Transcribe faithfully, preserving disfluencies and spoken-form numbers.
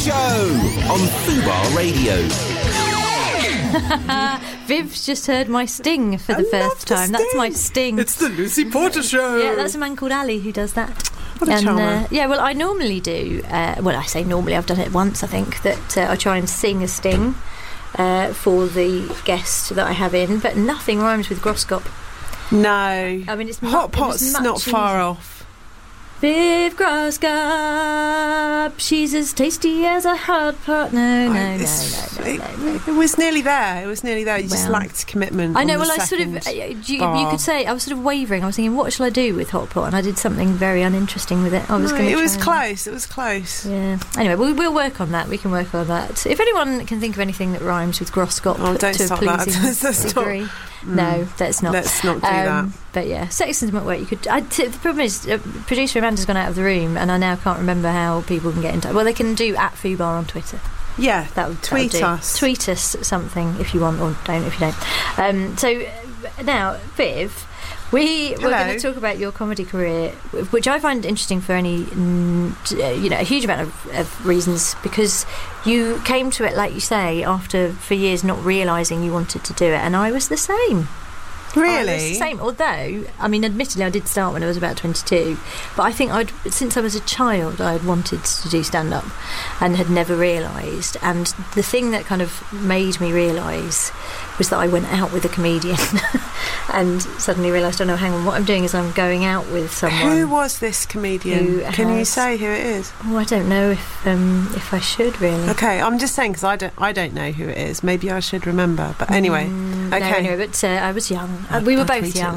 Show on Fubar Radio. Viv's just heard my sting for the I first love the time. That's sting. my sting. It's the Lucy Porter Show. Yeah, that's a man called Ali who does that. What a and, charmer. Uh, yeah, well, I normally do. Uh, well, I say normally. I've done it once. I think that uh, I try and sing a sting uh, for the guest that I have in, but nothing rhymes with Groscop. No. I mean, it's Hot mu- Pot's it's much not far easier. off. Viv Groscop, she's as tasty as a hot pot. No, no, no, It's- no, no, no, no. It, it was nearly there. It was nearly there. You just Well, lacked commitment. I know. on the Well, I sort of. second Uh, you, you bar. could say I was sort of wavering. I was thinking, what shall I do with hot pot? And I did something very uninteresting with it. I was No, going. it was and, close. It was close. Yeah. Anyway, we'll, we'll work on that. We can work on that. If anyone can think of anything that rhymes with Groscop Oh, don't to a stop that. pleasing Let's not- degree, no, let's not. Let's not do Um, that. But yeah, sex intimate work. You could. I, t- the problem is, uh, producer Amanda's gone out of the room, and I now can't remember how people can get in touch. Well, they can do at Fubar on Twitter. Yeah. That would Tweet that would do. us. Tweet us something if you want, or don't if you don't. Um, so uh, now, Viv, we we're Hello. going to talk about your comedy career, which I find interesting for any, mm, t- uh, you know, a huge amount of, of reasons. Because you came to it, like you say, after for years not realising you wanted to do it, and I was the same. I was Really? the same. Although, I mean, admittedly, I did start when I was about twenty-two, but I think I'd since I was a child, I had wanted to do stand-up, and had never realised. And the thing that kind of made me realise was that I went out with a comedian, and suddenly realised, oh no, hang on, what I'm doing is I'm going out with someone. Who was this comedian? who Can you has- say who it is? Oh, I don't know if um, if I should really. Okay, I'm just saying because I don't, I don't know who it is. Maybe I should remember. But anyway, Mm, okay. No, anyway, but uh, I was young. Uh, we were I'll both tweet it young.